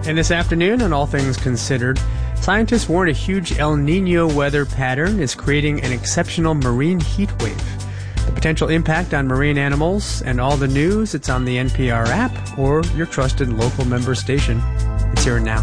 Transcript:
And this afternoon, on All Things Considered, scientists warn a huge El Nino weather pattern is creating an exceptional marine heat wave. The potential impact on marine animals and all the news, it's on the NPR app or your trusted local member station. It's here and now.